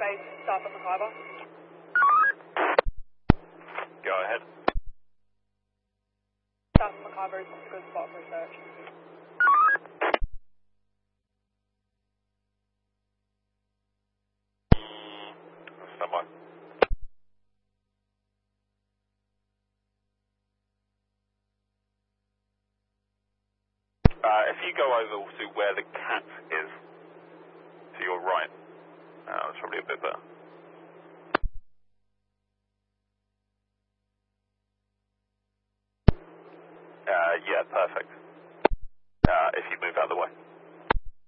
base south of Macarthur. Go ahead. South of Macarthur is a good spot for research. Stand by. If you go over to where the cat is, to your right, that's probably a bit better. Yeah, perfect. If you move out of the way.